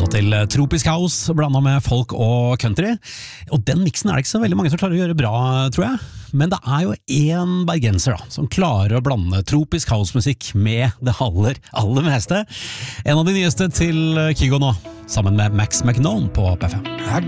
Altså til tropisk house blandet med folk og country. Og den mixen det ikke så veldig mange som klarer å gjøre bra, tror jeg. Men det jo en bergenser da, som klarer å blande tropisk housemusikk med det aller meste. En av de nyeste til Kygo nå, sammen med Max McKnone på P5.